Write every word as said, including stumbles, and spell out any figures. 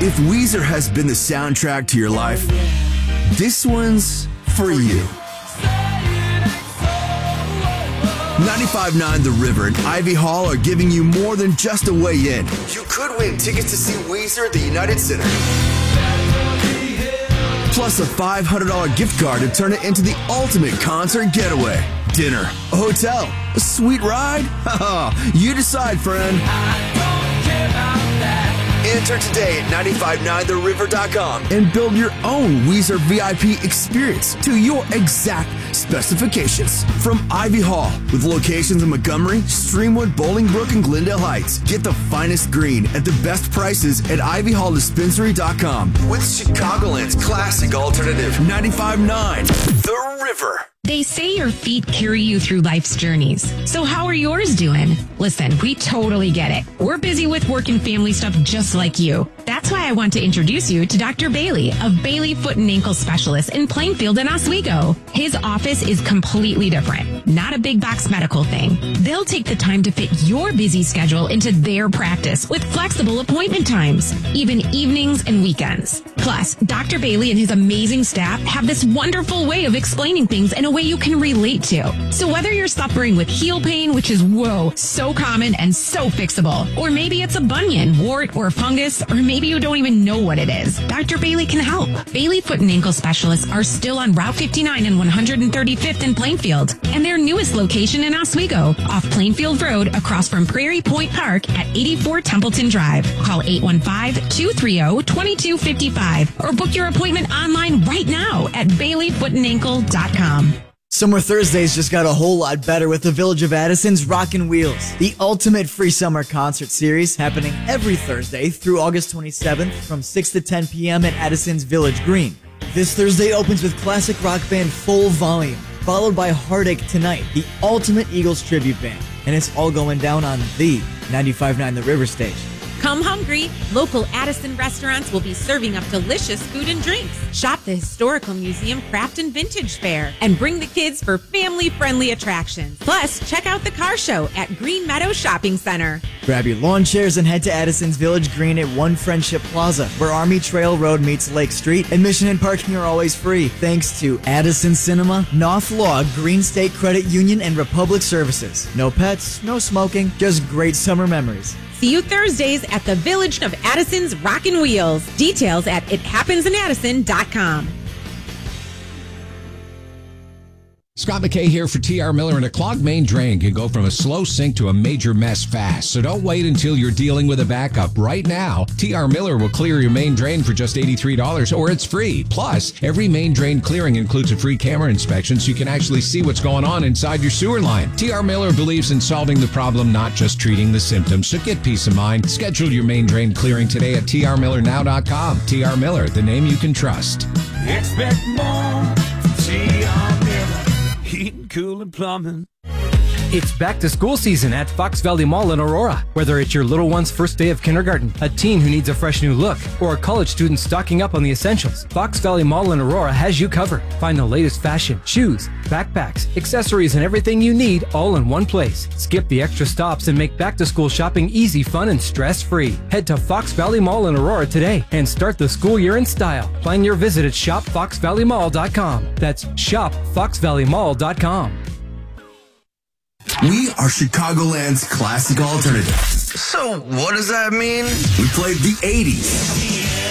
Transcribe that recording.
If Weezer has been the soundtrack to your life, this one's for you. ninety-five point nine The River and Ivy Hall are giving you more than just a way in. You could win tickets to see Weezer at the United Center. Plus a five hundred dollars gift card to turn it into the ultimate concert getaway. Dinner, a hotel, a sweet ride? You decide, friend. Enter today at nine five nine the river dot com and build your own Weezer V I P experience to your exact specifications. From Ivy Hall, with locations in Montgomery, Streamwood, Bolingbrook, and Glendale Heights. Get the finest green at the best prices at ivy hall dispensary dot com. With Chicagoland's classic alternative, ninety-five point nine The River. They say your feet carry you through life's journeys. So how are yours doing? Listen, we totally get it. We're busy with work and family stuff just like you. That's why I want to introduce you to Doctor Bailey of Bailey Foot and Ankle Specialist in Plainfield and Oswego. His office is completely different. Not a big box medical thing. They'll take the time to fit your busy schedule into their practice with flexible appointment times, even evenings and weekends. Plus, Doctor Bailey and his amazing staff have this wonderful way of explaining things in a way you can relate to. So whether you're suffering with heel pain, which is, whoa, so common and so fixable, or maybe it's a bunion, wart, or fungus, or maybe you don't even know what it is, Doctor Bailey can help. Bailey Foot and Ankle Specialists are still on Route fifty-nine and one hundred thirty-fifth in Plainfield, and their newest location in Oswego, off Plainfield Road, across from Prairie Point Park at eighty-four Templeton Drive. Call eight one five, two three zero, two two five five or book your appointment online right now at bailey foot and ankle dot com. Summer Thursdays just got a whole lot better with the Village of Addison's Rockin' Wheels, the ultimate free summer concert series happening every Thursday through August twenty-seventh from six to ten p.m. at Addison's Village Green. This Thursday opens with classic rock band Full Volume, followed by Heartache Tonight, the ultimate Eagles tribute band. And it's all going down on the ninety-five point nine The River station. Come hungry. Local Addison restaurants will be serving up delicious food and drinks. Shop the Historical Museum Craft and Vintage Fair and bring the kids for family-friendly attractions. Plus, check out the car show at Green Meadow Shopping Center. Grab your lawn chairs and head to Addison's Village Green at One Friendship Plaza, where Army Trail Road meets Lake Street. Admission and parking are always free, thanks to Addison Cinema, North Law, Green State Credit Union, and Republic Services. No pets, no smoking, just great summer memories. See you Thursdays at the Village of Addison's Rockin' Wheels. Details at it happens in addison dot com. Scott McKay here for T R Miller, and a clogged main drain can go from a slow sink to a major mess fast. So don't wait until you're dealing with a backup. Right now, T R Miller will clear your main drain for just eighty-three dollars, or it's free. Plus, every main drain clearing includes a free camera inspection so you can actually see what's going on inside your sewer line. T R Miller believes in solving the problem, not just treating the symptoms. So get peace of mind. Schedule your main drain clearing today at T R Miller now dot com. T R Miller, the name you can trust. Expect more from T R Miller. Heating, cooling, plumbing. It's back to school season at Fox Valley Mall in Aurora. Whether it's your little one's first day of kindergarten, a teen who needs a fresh new look, or a college student stocking up on the essentials, Fox Valley Mall in Aurora has you covered. Find the latest fashion, shoes, backpacks, accessories, and everything you need all in one place. Skip the extra stops and make back to school shopping easy, fun, and stress-free. Head to Fox Valley Mall in Aurora today and start the school year in style. Plan your visit at shop fox valley mall dot com. That's shop fox valley mall dot com. We are Chicagoland's classic alternative. So what does that mean? We played the eighties,